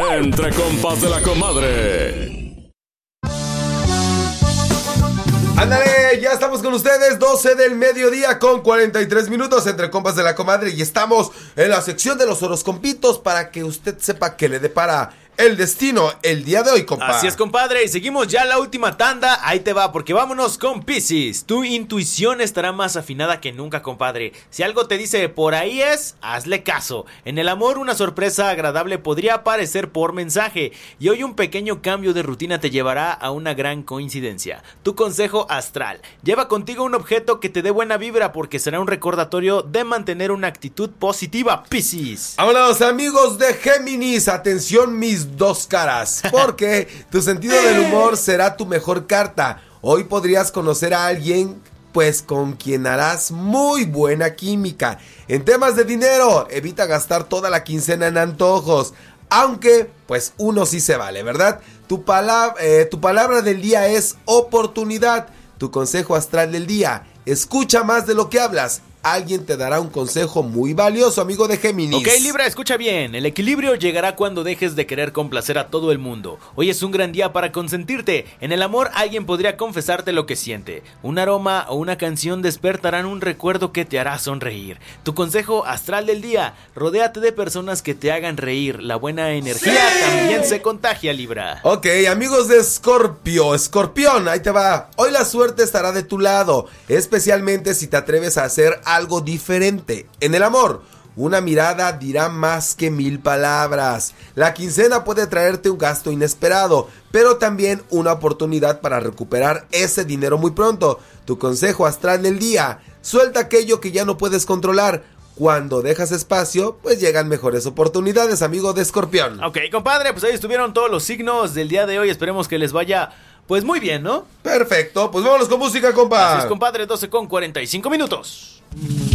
Entre compas de la comadre. Ándale, ya estamos con ustedes, 12 del mediodía con 43 minutos entre compas de la comadre. Y estamos en la sección de los horoscopitos para que usted sepa qué le depara el destino el día de hoy, compa. Así es, compadre, y seguimos ya la última tanda. Ahí te va, porque vámonos con Piscis. Tu intuición estará más afinada que nunca, compadre. Si algo te dice por ahí es, hazle caso. En el amor, una sorpresa agradable podría aparecer por mensaje, y hoy un pequeño cambio de rutina te llevará a una gran coincidencia. Tu consejo astral: lleva contigo un objeto que te dé buena vibra, porque será un recordatorio de mantener una actitud positiva, Piscis. Vámonos, amigos de Géminis, atención mis dos caras, porque tu sentido del humor será tu mejor carta. Hoy podrías conocer a alguien, pues con quien harás muy buena química. En temas de dinero, evita gastar toda la quincena en antojos, aunque pues uno sí se vale, ¿verdad? Tu palabra del día es oportunidad. Tu consejo astral del día: escucha más de lo que hablas. Alguien te dará un consejo muy valioso, amigo de Géminis. Ok, Libra, escucha bien. El equilibrio llegará cuando dejes de querer complacer a todo el mundo. Hoy es un gran día para consentirte. En el amor, alguien podría confesarte lo que siente. Un aroma o una canción despertarán un recuerdo que te hará sonreír. Tu consejo astral del día: rodéate de personas que te hagan reír. La buena energía también se contagia, Libra. Ok, amigos de Escorpión, ahí te va. Hoy la suerte estará de tu lado, especialmente si te atreves a hacer algo diferente. En el amor, una mirada dirá más que 1000 palabras. La quincena puede traerte un gasto inesperado, pero también una oportunidad para recuperar ese dinero muy pronto. Tu consejo astral del día: suelta aquello que ya no puedes controlar. Cuando dejas espacio, pues llegan mejores oportunidades, amigo de Escorpión. Ok, compadre, pues ahí estuvieron todos los signos del día de hoy. Esperemos que les vaya pues muy bien, ¿no? Perfecto, pues vámonos con música, compa. Así es, compadre, 12 con 45 minutos.